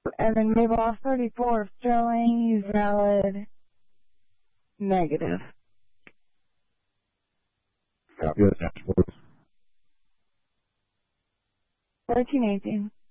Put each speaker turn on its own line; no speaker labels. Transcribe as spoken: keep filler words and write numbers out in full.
And then Mabel off thirty-four, Sterling, he's valid, negative.
Copy that, please.
thirteen eighteen.